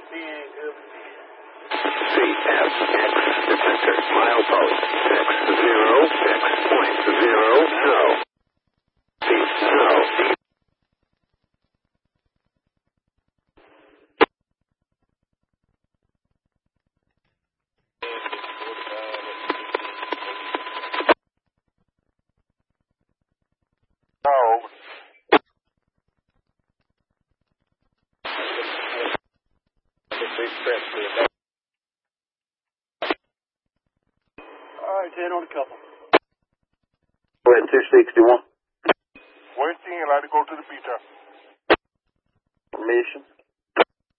CFX, detector, milepost, X0, X.0, no. No. Alright, 10 on a couple. Go ahead, 261. Where's the line to go to the beach? Permission.